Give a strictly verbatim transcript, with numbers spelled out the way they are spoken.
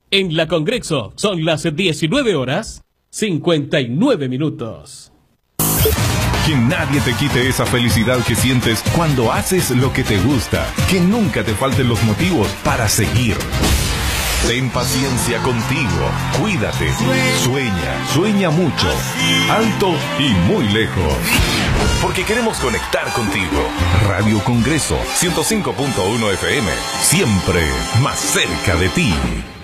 En la Congreso son las diecinueve horas cincuenta y nueve minutos. Que nadie te quite esa felicidad que sientes cuando haces lo que te gusta. Que nunca te falten los motivos para seguir. Ten paciencia contigo. Cuídate. Sueña. Sueña mucho. Alto y muy lejos. Porque queremos conectar contigo. Radio Congreso ciento cinco punto uno F M. Siempre más cerca de ti.